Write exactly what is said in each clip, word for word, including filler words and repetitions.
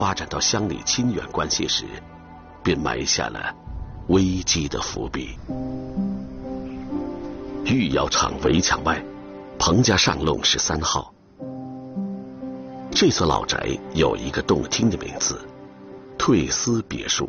发展到乡里亲缘关系时，便埋下了危机的伏笔。御窑厂围墙外，彭家上弄十三号。这所老宅有一个动听的名字——退思别墅。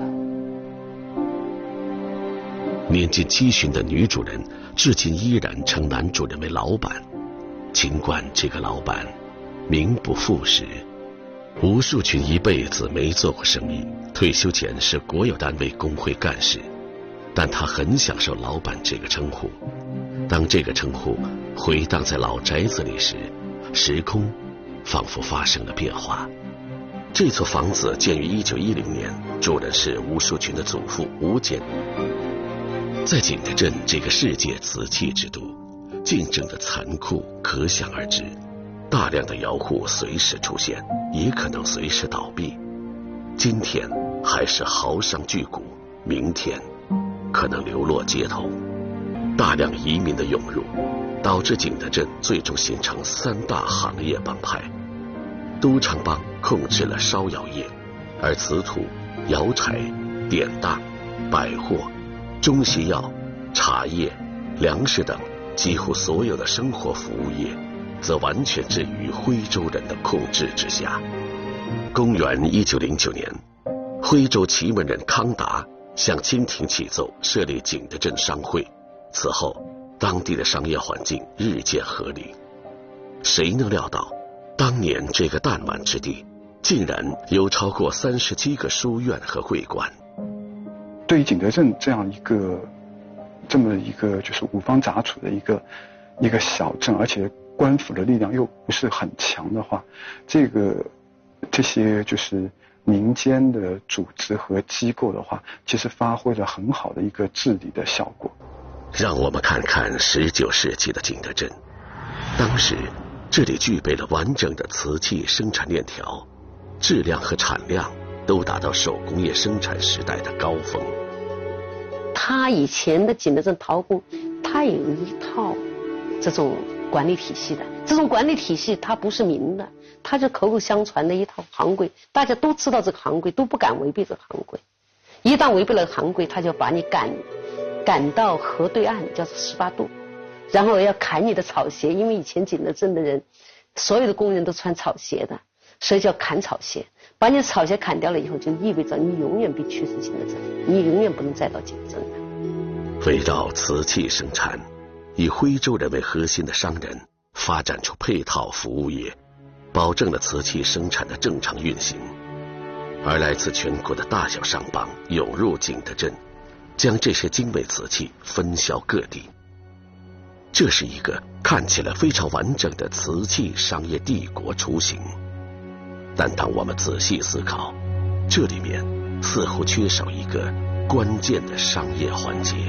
年近七旬的女主人至今依然称男主人为老板，尽管这个老板名不副实。吴树群一辈子没做过生意，退休前是国有单位工会干事，但他很享受老板这个称呼。当这个称呼回荡在老宅子里时，时空仿佛发生了变化。这座房子建于一九一零年，主人是吴树群的祖父吴简。在景德镇这个世界瓷器之都，竞争的残酷可想而知。大量的窑户随时出现，也可能随时倒闭。今天还是豪商巨贾，明天可能流落街头。大量移民的涌入，导致景德镇最终形成三大行业帮派。都昌帮控制了烧窑业，而瓷土、窑柴、典当、百货、中西药、茶叶、粮食等几乎所有的生活服务业则完全置于徽州人的控制之下。公元一九零九年，徽州祁门人康达向清廷启奏设立景德镇商会，此后当地的商业环境日渐合理。谁能料到，当年这个弹丸之地竟然有超过三十七个书院和会馆。 对于景德镇这样一个这么一个就是五方杂处的一个一个小镇，而且官府的力量又不是很强的话，这个这些就是民间的组织和机构的话，其实发挥了很好的一个治理的效果。 让我们看看十九世纪的景德镇，当时这里具备了完整的瓷器生产链条，质量和产量都达到手工业生产时代的高峰。 他以前的景德镇陶工，他有一套这种管理体系的，这种管理体系它不是明的，它是口口相传的一套行规，大家都知道这个行规，都不敢违背这个行规。一旦违背了行规，他就把你赶赶到河对岸，叫做十八度，然后要砍你的草鞋，因为以前景德镇的人，所有的工人都穿草鞋的，所以叫砍草鞋。把你的草鞋砍掉了以后，就意味着你永远被驱逐景德镇，你永远不能再到景德镇了。 围绕瓷器生产，以徽州人为核心的商人发展出配套服务业，保证了瓷器生产的正常运行。而来自全国的大小商帮涌入景德镇，将这些精美瓷器分销各地。这是一个看起来非常完整的瓷器商业帝国雏形。但当我们仔细思考，这里面似乎缺少一个关键的商业环节。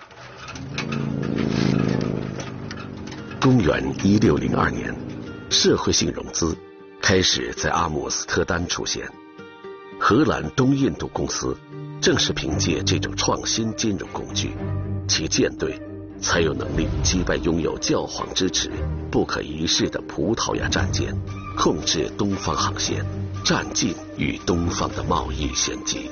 公元一六零二年，社会性融资开始在阿姆斯特丹出现。荷兰东印度公司正是凭借这种创新金融工具，其舰队才有能力击败拥有教皇支持、不可一世的葡萄牙战舰，控制东方航线，占尽与东方的贸易先机。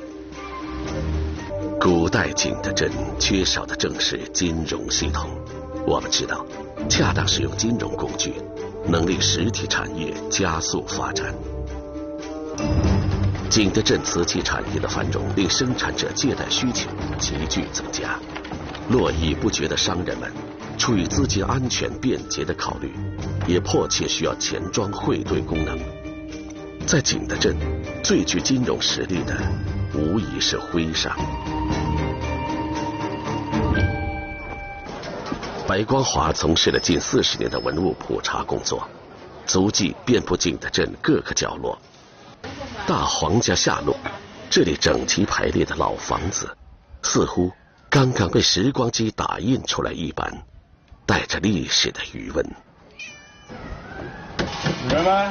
古代景德镇缺少的正是金融系统。我们知道，恰当使用金融工具，能令实体产业加速发展。景德镇瓷器产业的繁荣，令生产者借贷需求急剧增加。络绎不绝的商人们，出于资金安全便捷的考虑，也迫切需要钱庄汇兑功能。在景德镇，最具金融实力的，无疑是徽商。白光华从事了近四十年的文物普查工作，足迹遍布景德镇各个角落。大黄家下路，这里整齐排列的老房子，似乎刚刚被时光机打印出来一般，带着历史的余温。 主人吗？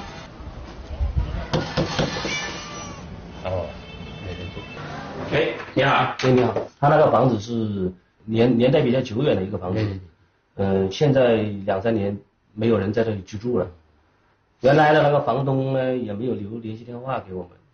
哦，没人住。哎，你好。 哎，你好。他那个房子是年年代比较久远的一个房子，嗯、呃，现在两三年没有人在这里居住了。原来的那个房东呢，也没有留联系电话给我们。